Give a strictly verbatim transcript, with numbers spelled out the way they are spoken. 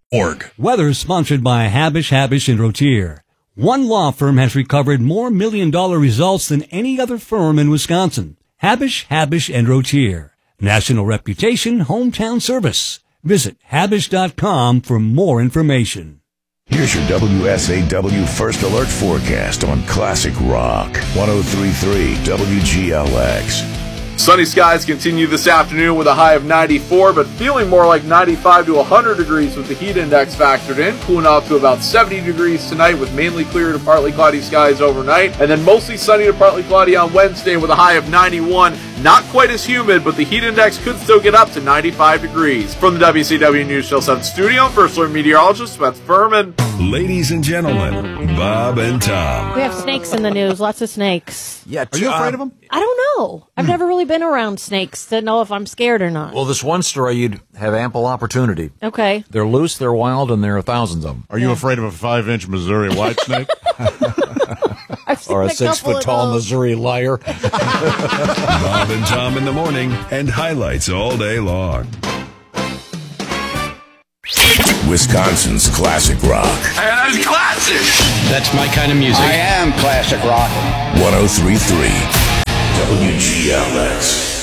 org. Weather sponsored by Habish, Habish and Rotier. One law firm has recovered more million-dollar results than any other firm in Wisconsin. Habish, Habish and Rotier. National reputation, hometown service. Visit habish dot com for more information. Here's your W S A W First Alert forecast on Classic Rock. one oh three point three W G L X. Sunny skies continue this afternoon with a high of ninety-four, but feeling more like ninety-five to one hundred degrees with the heat index factored in. Cooling off to about seventy degrees tonight with mainly clear to partly cloudy skies overnight. And then mostly sunny to partly cloudy on Wednesday with a high of ninety-one. Not quite as humid, but the heat index could still get up to ninety-five degrees. From the W C W News Channel seven studio, First Alert meteorologist Beth Furman. Ladies and gentlemen, Bob and Tom. We have snakes in the news, lots of snakes. Yeah, Are you afraid of them? I don't know. I've never really been around snakes to know if I'm scared or not. Well, this one story, you'd have ample opportunity. Okay. They're loose, they're wild, and there are thousands of them. Are you afraid of a five-inch Missouri white snake? I've seen Or a a couple of six-foot-tall those. Missouri liar. Bob and Tom in the morning and highlights all day long. Wisconsin's Classic Rock. That's classic. That's my kind of music. I am classic rock. one oh three point three W G L X.